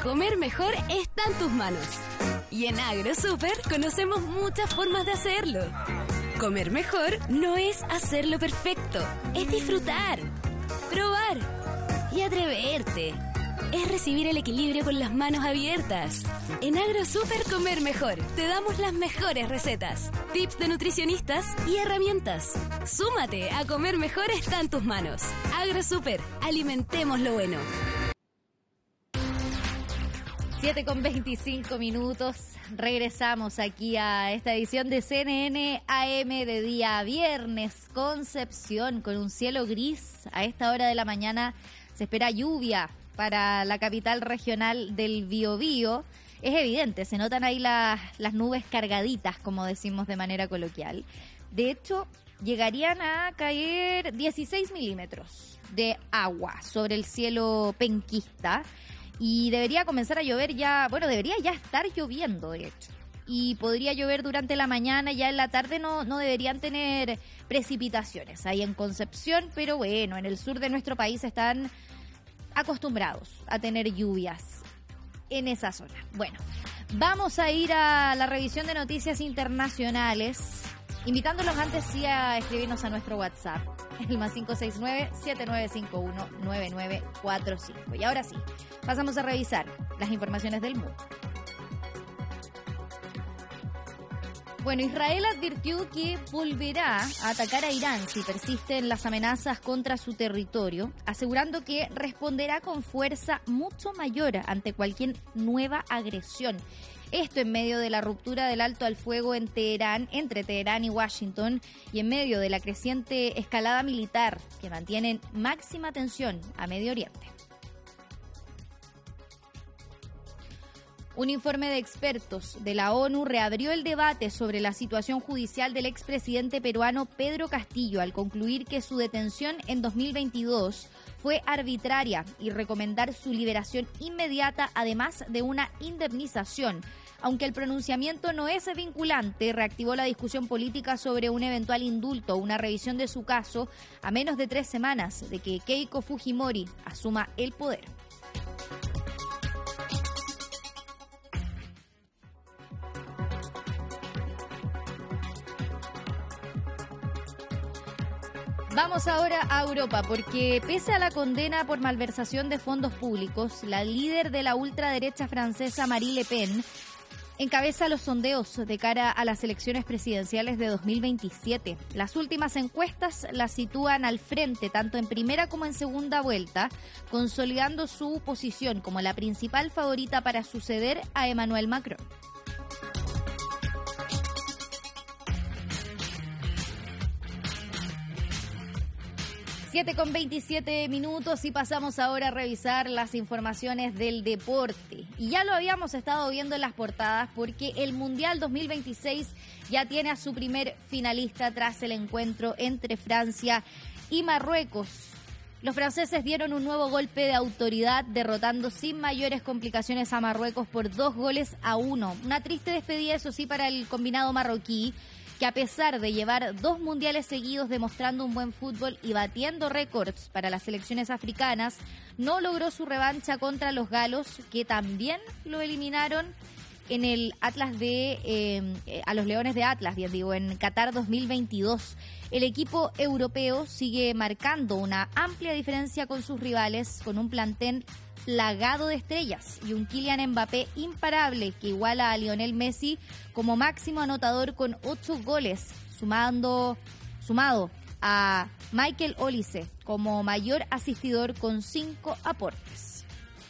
Comer mejor está en tus manos. Y en AgroSuper conocemos muchas formas de hacerlo. Comer mejor no es hacerlo perfecto, es disfrutar, probar y atreverte. Es recibir el equilibrio con las manos abiertas. En AgroSuper Comer Mejor te damos las mejores recetas, tips de nutricionistas y herramientas. Súmate a Comer Mejor está en tus manos. AgroSuper, alimentemos lo bueno. 7:25. Regresamos aquí a esta edición de CNN AM de día viernes. Concepción con un cielo gris. A esta hora de la mañana se espera lluvia para la capital regional del Biobío. Es evidente, se notan ahí las nubes cargaditas, como decimos de manera coloquial. De hecho, llegarían a caer 16 milímetros de agua sobre el cielo penquista. Y debería comenzar a llover ya, bueno, debería ya estar lloviendo, de hecho. Y podría llover durante la mañana, ya en la tarde no deberían tener precipitaciones ahí en Concepción, pero bueno, en el sur de nuestro país están acostumbrados a tener lluvias en esa zona. Bueno, vamos a ir a la revisión de noticias internacionales, invitándolos antes sí a escribirnos a nuestro WhatsApp, el más 569-7951-9945. Y ahora sí, pasamos a revisar las informaciones del mundo. Bueno, Israel advirtió que volverá a atacar a Irán si persisten las amenazas contra su territorio, asegurando que responderá con fuerza mucho mayor ante cualquier nueva agresión. Esto en medio de la ruptura del alto al fuego entre Teherán y Washington, y en medio de la creciente escalada militar que mantienen máxima tensión a Medio Oriente. Un informe de expertos de la ONU reabrió el debate sobre la situación judicial del expresidente peruano Pedro Castillo al concluir que su detención en 2022 fue arbitraria y recomendar su liberación inmediata, además de una indemnización. Aunque el pronunciamiento no es vinculante, reactivó la discusión política sobre un eventual indulto o una revisión de su caso a menos de 3 semanas de que Keiko Fujimori asuma el poder. Vamos ahora a Europa, porque pese a la condena por malversación de fondos públicos, la líder de la ultraderecha francesa Marine Le Pen encabeza los sondeos de cara a las elecciones presidenciales de 2027. Las últimas encuestas la sitúan al frente tanto en primera como en segunda vuelta, consolidando su posición como la principal favorita para suceder a Emmanuel Macron. Con 27 minutos y pasamos ahora a revisar las informaciones del deporte. Y ya lo habíamos estado viendo en las portadas porque el Mundial 2026 ya tiene a su primer finalista tras el encuentro entre Francia y Marruecos. Los franceses dieron un nuevo golpe de autoridad derrotando sin mayores complicaciones a Marruecos por 2-1. Una triste despedida, eso sí, para el combinado marroquí, que a pesar de llevar 2 mundiales seguidos demostrando un buen fútbol y batiendo récords para las selecciones africanas, no logró su revancha contra los galos, que también lo eliminaron en el Atlas a los Leones de Atlas, bien digo, en Qatar 2022. El equipo europeo sigue marcando una amplia diferencia con sus rivales, con un plantel plagado de estrellas y un Kylian Mbappé imparable que iguala a Lionel Messi como máximo anotador con 8 goles, sumado a Michael Olise como mayor asistidor con 5 aportes.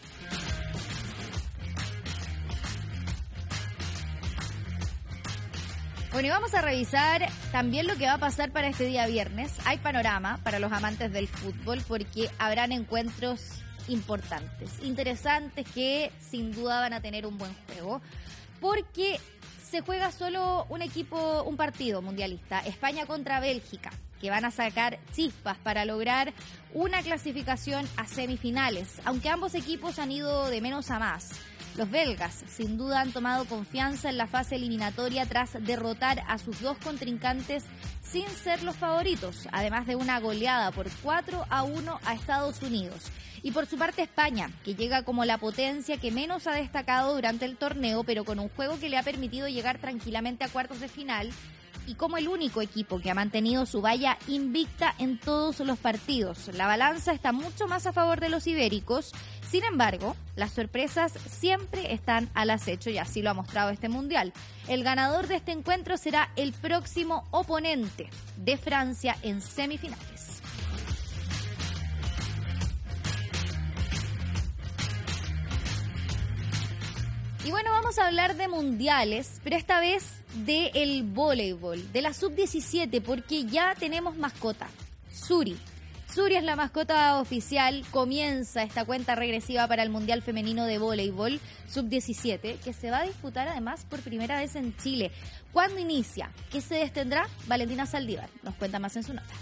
Bueno, y vamos a revisar también lo que va a pasar para este día viernes. Hay panorama para los amantes del fútbol porque habrán encuentros importantes, interesantes, que sin duda van a tener un buen juego, porque se juega solo un partido mundialista, España contra Bélgica, que van a sacar chispas para lograr una clasificación a semifinales, aunque ambos equipos han ido de menos a más. Los belgas sin duda han tomado confianza en la fase eliminatoria tras derrotar a sus 2 contrincantes sin ser los favoritos, además de una goleada por 4-1 a Estados Unidos. Y por su parte España, que llega como la potencia que menos ha destacado durante el torneo, pero con un juego que le ha permitido llegar tranquilamente a cuartos de final y como el único equipo que ha mantenido su valla invicta en todos los partidos. La balanza está mucho más a favor de los ibéricos. Sin embargo, las sorpresas siempre están al acecho y así lo ha mostrado este mundial. El ganador de este encuentro será el próximo oponente de Francia en semifinales. Y bueno, vamos a hablar de mundiales, pero esta vez del voleibol, de la sub-17, porque ya tenemos mascota, Suri. Suri es la mascota oficial, comienza esta cuenta regresiva para el Mundial Femenino de Voleibol sub-17, que se va a disputar además por primera vez en Chile. ¿Cuándo inicia? ¿Qué se detendrá? Valentina Saldívar nos cuenta más en su nota.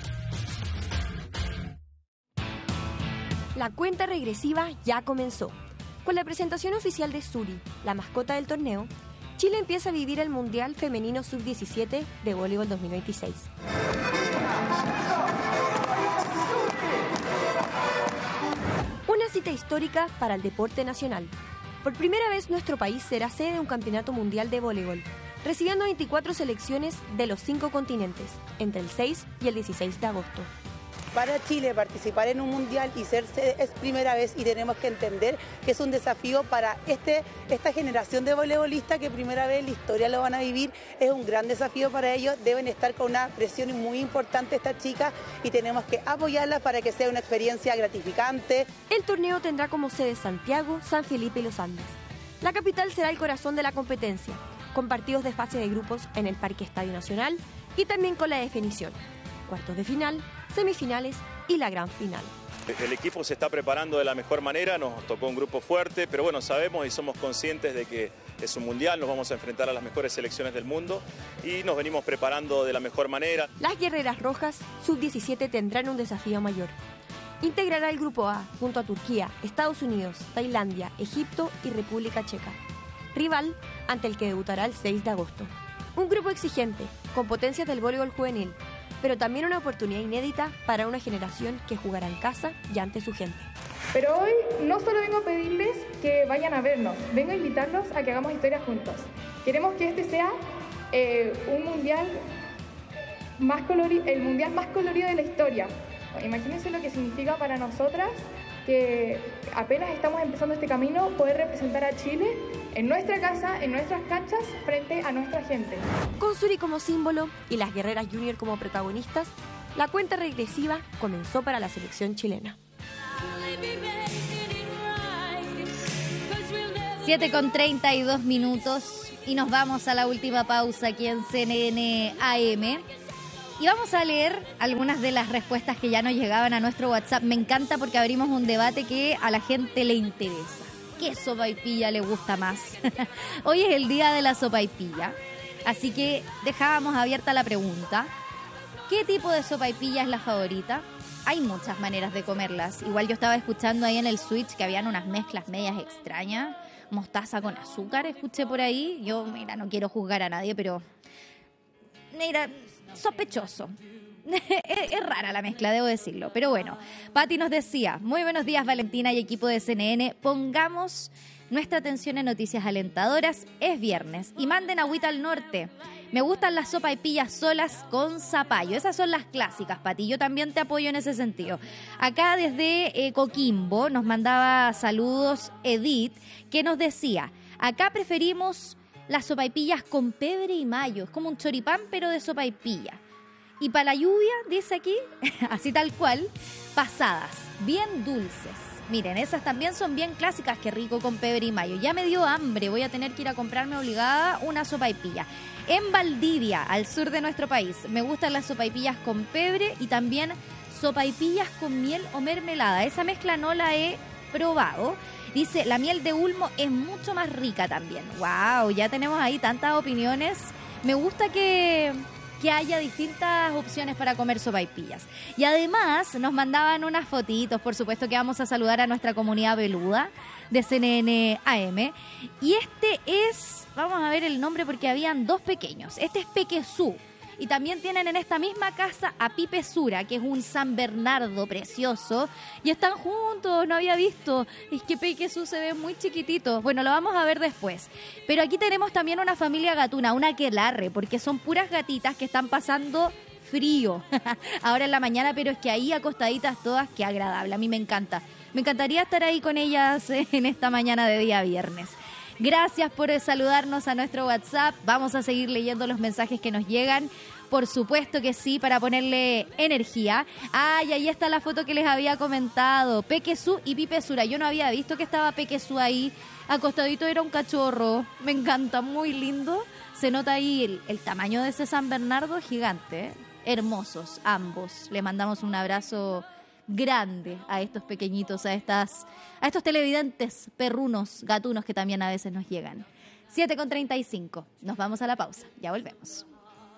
La cuenta regresiva ya comenzó. Con la presentación oficial de Suri, la mascota del torneo, Chile empieza a vivir el Mundial Femenino Sub-17 de Voleibol 2026. Una cita histórica para el deporte nacional. Por primera vez nuestro país será sede de un campeonato mundial de voleibol, recibiendo 24 selecciones de los 5 continentes, entre el 6 y el 16 de agosto. Para Chile participar en un mundial y ser sede es primera vez y tenemos que entender que es un desafío para esta generación de voleibolistas que primera vez en la historia lo van a vivir. Es un gran desafío para ellos, deben estar con una presión muy importante estas chicas y tenemos que apoyarlas para que sea una experiencia gratificante. El torneo tendrá como sede Santiago, San Felipe y Los Andes. La capital será el corazón de la competencia, con partidos de fase de grupos en el Parque Estadio Nacional y también con la definición, cuartos de final, semifinales y la gran final. El equipo se está preparando de la mejor manera, nos tocó un grupo fuerte, pero bueno, sabemos y somos conscientes de que es un mundial, nos vamos a enfrentar a las mejores selecciones del mundo y nos venimos preparando de la mejor manera. Las guerreras rojas sub-17 tendrán un desafío mayor. Integrará el grupo A junto a Turquía, Estados Unidos, Tailandia, Egipto y República Checa. Rival ante el que debutará el 6 de agosto. Un grupo exigente, con potencias del voleibol juvenil, pero también una oportunidad inédita para una generación que jugará en casa y ante su gente. Pero hoy no solo vengo a pedirles que vayan a vernos, vengo a invitarlos a que hagamos historia juntos. Queremos que este sea un mundial el mundial más colorido de la historia. Imagínense lo que significa para nosotras que apenas estamos empezando este camino, poder representar a Chile en nuestra casa, en nuestras canchas, frente a nuestra gente. Con Suri como símbolo y las guerreras junior como protagonistas, la cuenta regresiva comenzó para la selección chilena. 7:32 y nos vamos a la última pausa aquí en CNN AM. Y vamos a leer algunas de las respuestas que ya nos llegaban a nuestro WhatsApp. Me encanta porque abrimos un debate que a la gente le interesa. ¿Qué sopaipilla le gusta más? Hoy es el día de la sopaipilla, así que dejábamos abierta la pregunta. ¿Qué tipo de sopaipilla es la favorita? Hay muchas maneras de comerlas. Igual yo estaba escuchando ahí en el Switch que habían unas mezclas medias extrañas. Mostaza con azúcar, escuché por ahí. Yo, mira, no quiero juzgar a nadie, pero... Mira... sospechoso. Es rara la mezcla, debo decirlo. Pero bueno, Pati nos decía, muy buenos días Valentina y equipo de CNN, pongamos nuestra atención en noticias alentadoras, es viernes y manden agüita al norte. Me gustan las sopaipillas solas con zapallo, esas son las clásicas, Pati, yo también te apoyo en ese sentido. Acá desde Coquimbo nos mandaba saludos Edith, que nos decía, acá preferimos las sopaipillas con pebre y mayo, es como un choripán pero de sopaipilla. Y para la lluvia, dice aquí, así tal cual, pasadas, bien dulces. Miren, esas también son bien clásicas, qué rico con pebre y mayo. Ya me dio hambre, voy a tener que ir a comprarme obligada una sopaipilla. En Valdivia, al sur de nuestro país, me gustan las sopaipillas con pebre y también sopaipillas con miel o mermelada. Esa mezcla no la he probado. Dice, la miel de Ulmo es mucho más rica también. ¡Wow! Ya tenemos ahí tantas opiniones. Me gusta que haya distintas opciones para comer sopaipillas. Y además nos mandaban unas fotitos, por supuesto que vamos a saludar a nuestra comunidad peluda de CNN AM. Y este es, vamos a ver el nombre porque habían dos pequeños. Este es Pequezú. Y también tienen en esta misma casa a Pipe Sura, que es un San Bernardo precioso. Y están juntos, no había visto. Es que Pequesú se ve muy chiquitito. Bueno, lo vamos a ver después. Pero aquí tenemos también una familia gatuna, una aquelarre, porque son puras gatitas que están pasando frío ahora en la mañana, pero es que ahí acostaditas todas, qué agradable, a mí me encanta. Me encantaría estar ahí con ellas en esta mañana de día viernes. Gracias por saludarnos a nuestro WhatsApp. Vamos a seguir leyendo los mensajes que nos llegan. Por supuesto que sí, para ponerle energía. Ay, ahí está la foto que les había comentado. Pequesú y Pipe Sura. Yo no había visto que estaba Pequesú ahí. Acostadito, era un cachorro. Me encanta, muy lindo. Se nota ahí el tamaño de ese San Bernardo, gigante, ¿eh? Hermosos ambos. Le mandamos un abrazo grande a estos pequeñitos, a estos televidentes perrunos, gatunos que también a veces nos llegan. 7:35. Nos vamos a la pausa. Ya volvemos.